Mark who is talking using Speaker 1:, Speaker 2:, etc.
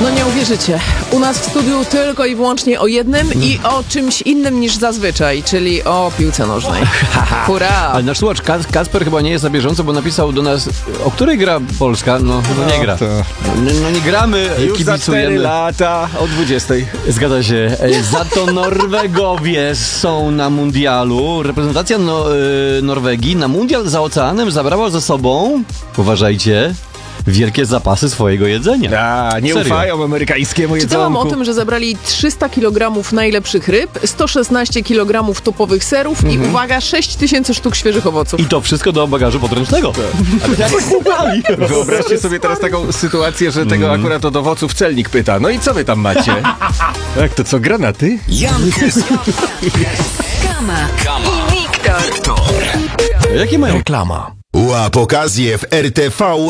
Speaker 1: No nie uwierzycie, u nas w studiu tylko i wyłącznie o jednym i o czymś innym niż zazwyczaj, czyli o piłce nożnej. Hurra!
Speaker 2: Ale nasz słuchacz Kacper chyba nie jest na bieżąco, bo napisał do nas, o której gra Polska? No nie gra. No nie gramy,
Speaker 3: już za 4
Speaker 2: kibicujemy.
Speaker 3: lata o 20.
Speaker 2: Zgadza się. Za to Norwegowie są na mundialu. Reprezentacja Norwegii na mundial za oceanem zabrała ze sobą, uważajcie, wielkie zapasy swojego jedzenia.
Speaker 3: Nie
Speaker 2: Serio?
Speaker 3: ufają amerykańskiemu
Speaker 1: Czytałam
Speaker 3: jedzonku.
Speaker 1: o tym, że zabrali 300 kg najlepszych ryb, 116 kg topowych serów i uwaga, 6000 sztuk świeżych owoców.
Speaker 2: I to wszystko do bagażu podręcznego.
Speaker 3: Wyobraźcie sobie teraz taką sytuację, że tego akurat od owoców celnik pyta. No i co wy tam macie? Jak to co, granaty?
Speaker 4: Jankes, Kama i Wiktor.
Speaker 2: Jakie mają
Speaker 5: Reklama.
Speaker 6: Łap okazję w RTV